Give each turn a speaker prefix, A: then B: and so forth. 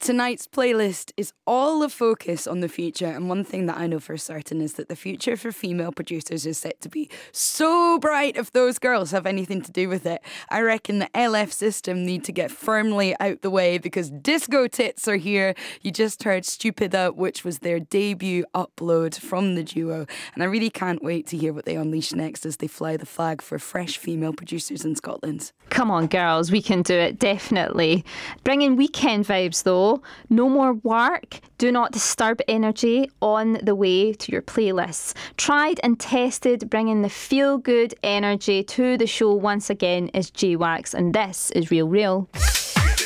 A: Tonight's playlist is all a focus on the future, and one thing that I know for certain is that the future for female producers is set to be so bright if those girls have anything to do with it. I reckon the LF system need to get firmly out the way because disco tits are here. You just heard Stupida, which was their debut upload from the duo, and I really can't wait to hear what they unleash next as they fly the flag for fresh female producers in Scotland.
B: Come on, girls, we can do it, definitely. Bringing weekend vibes, though. No more work, do not disturb energy on the way to your playlists. Tried and tested, bringing the feel-good energy to the show once again is J-Wax, and this is Real Real.